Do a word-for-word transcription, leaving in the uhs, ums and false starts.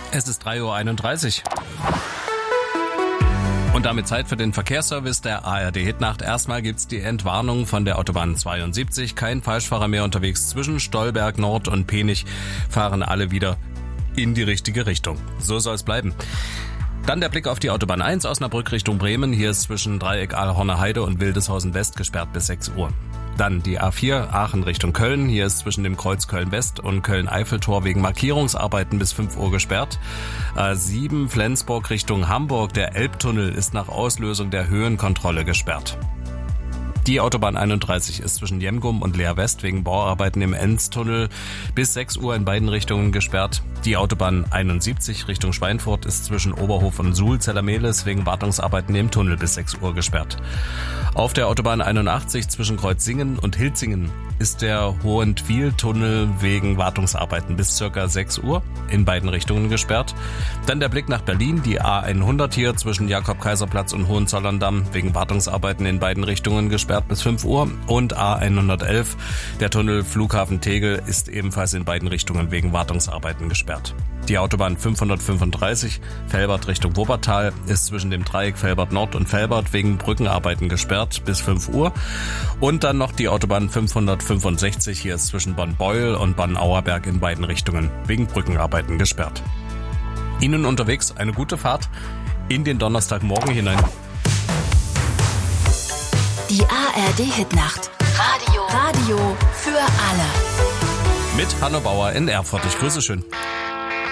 Es ist drei Uhr einunddreißig. Und damit Zeit für den Verkehrsservice der A R D Hitnacht. Erstmal gibt's die Entwarnung von der Autobahn zweiundsiebzig. Kein Falschfahrer mehr unterwegs zwischen Stolberg Nord und Penich. Fahren alle wieder in die richtige Richtung. So soll's bleiben. Dann der Blick auf die Autobahn eins, Osnabrück Richtung Bremen. Hier ist zwischen Dreieck Aalhorner Heide und Wildeshausen West gesperrt bis sechs Uhr. Dann die A vier Aachen Richtung Köln. Hier ist zwischen dem Kreuz Köln-West und Köln-Eiffeltor wegen Markierungsarbeiten bis fünf Uhr gesperrt. A sieben Flensburg Richtung Hamburg. Der Elbtunnel ist nach Auslösung der Höhenkontrolle gesperrt. Die Autobahn einunddreißig ist zwischen Jemgum und Leer West wegen Bauarbeiten im Enztunnel bis sechs Uhr in beiden Richtungen gesperrt. Die Autobahn einundsiebzig Richtung Schweinfurt ist zwischen Oberhof und Suhl-Zellermehlis wegen Wartungsarbeiten im Tunnel bis sechs Uhr gesperrt. Auf der Autobahn einundachtzig zwischen Kreuzingen und Hilzingen ist der Hohentwiel-Tunnel wegen Wartungsarbeiten bis circa sechs Uhr in beiden Richtungen gesperrt. Dann der Blick nach Berlin, die A hundert hier zwischen Jakob-Kaiser-Platz und Hohenzollern-Damm wegen Wartungsarbeiten in beiden Richtungen gesperrt bis fünf Uhr. Und A hundertelf, der Tunnel Flughafen Tegel, ist ebenfalls in beiden Richtungen wegen Wartungsarbeiten gesperrt. Die Autobahn fünfhundertfünfunddreißig, Velbert Richtung Wuppertal, ist zwischen dem Dreieck Velbert Nord und Velbert wegen Brückenarbeiten gesperrt bis fünf Uhr. Und dann noch die Autobahn fünfhundertfünfundsechzig, hier ist zwischen Bonn-Beuel und Bonn-Auerberg in beiden Richtungen wegen Brückenarbeiten gesperrt. Ihnen unterwegs eine gute Fahrt in den Donnerstagmorgen hinein. Die A R D-Hitnacht. Radio. Radio für alle. Mit Hanno Bauer in Erfurt. Ich grüße schön.